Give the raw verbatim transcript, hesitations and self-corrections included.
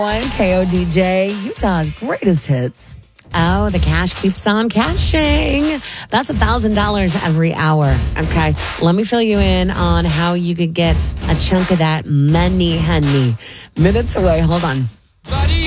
One K O D J, Utah's greatest hits. Oh, the cash keeps on cashing. That's one thousand dollars every hour. Okay, let me fill you in on how you could get a chunk of that money, honey. Minutes away. Hold on. Buddy.